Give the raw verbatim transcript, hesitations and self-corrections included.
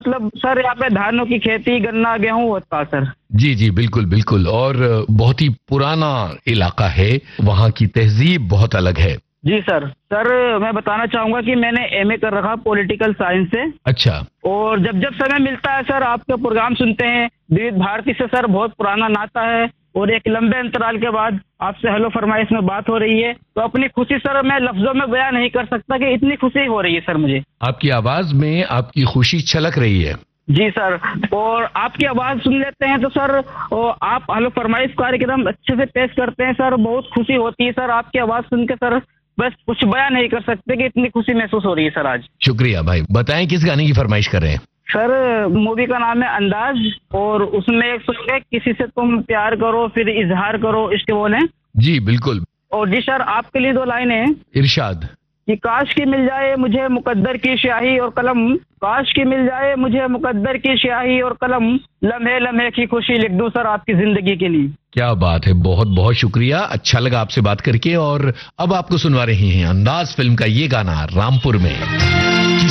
मतलब सर यहाँ पे धानों की खेती, गन्ना, गेहूं होता है सर। जी जी बिल्कुल बिल्कुल। और बहुत ही पुराना इलाका है, वहाँ की तहजीब बहुत अलग है। जी सर। सर मैं बताना चाहूंगा कि मैंने एमए कर रखा पॉलिटिकल साइंस से। अच्छा। और जब जब समय मिलता है सर आपका प्रोग्राम सुनते हैं। विविध भारती से सर बहुत पुराना नाता है और एक लंबे अंतराल के बाद आपसे हेलो फरमाइश में बात हो रही है, तो अपनी खुशी सर मैं लफ्जों में बयां नहीं कर सकता कि इतनी खुशी हो रही है सर मुझे। आपकी आवाज में आपकी खुशी छलक रही है। जी सर। और आपकी आवाज सुन लेते हैं तो सर आप हेलो फरमाइश कार्यक्रम अच्छे से पेश करते हैं सर, बहुत खुशी होती है सर आपकी आवाज सुन के सर, बस कुछ बयां नहीं कर सकते कि इतनी खुशी महसूस हो रही है सर आज। शुक्रिया भाई। बताएं किस गाने की फरमाइश कर रहे हैं? सर मूवी का नाम है अंदाज और उसमें एक सॉन्ग है किसी से तुम प्यार करो फिर इजहार करो, इसके बोले। जी बिल्कुल। और जी सर आपके लिए दो लाइन है। इरशाद। कि काश की मिल जाए मुझे मुकद्दर की स्याही और कलम, काश की मिल जाए मुझे मुकद्दर की स्याही और कलम, लम्हे लम्हे की खुशी लिख दूं सर आपकी जिंदगी के लिए। क्या बात है, बहुत बहुत शुक्रिया, अच्छा लगा आपसे बात करके। और अब आपको सुनवा रहे हैं अंदाज फिल्म का ये गाना रामपुर में।